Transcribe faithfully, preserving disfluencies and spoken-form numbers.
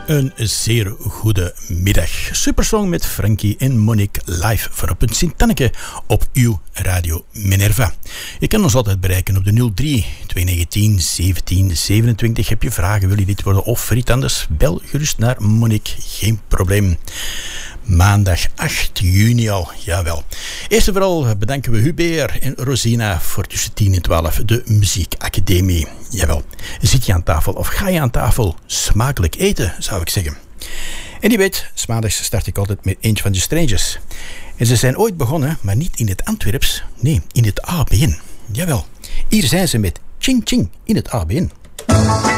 Een zeer goede middag. Supersong met Frankie en Monique live voor op het Sint-Anneke op uw Radio Minerva. Je kan ons altijd bereiken op de nul drie tweehonderdnegentien zeventien zevenentwintig. Heb je vragen, wil je dit worden of iets anders? Bel gerust naar Monique, geen probleem. Maandag acht juni al, jawel. Eerst en vooral bedanken we Hubert en Rosina voor tussen tien en twaalf de Muziekacademie. Jawel, zit je aan tafel of ga je aan tafel? Smakelijk eten, zou ik zeggen. En die weet, 's maandags start ik altijd met eentje van de Strangers. En ze zijn ooit begonnen, maar niet in het Antwerps, nee, in het A B N. Jawel, hier zijn ze met Ching Ching in het A B N.